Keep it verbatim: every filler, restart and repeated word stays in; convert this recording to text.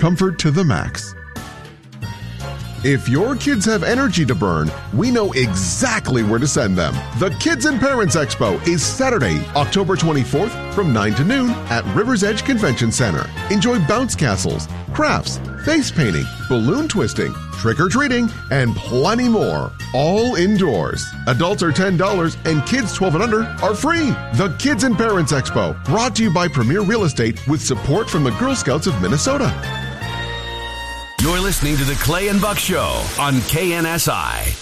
comfort to the max. If your kids have energy to burn, we know exactly where to send them. The Kids and Parents Expo is Saturday, October twenty-fourth from nine to noon at River's Edge Convention Center. Enjoy bounce castles, crafts, face painting, balloon twisting, trick-or-treating, and plenty more. All indoors. Adults are ten dollars and kids twelve and under are free. The Kids and Parents Expo, brought to you by Premier Real Estate with support from the Girl Scouts of Minnesota. You're listening to the Clay and Buck Show on K N S I.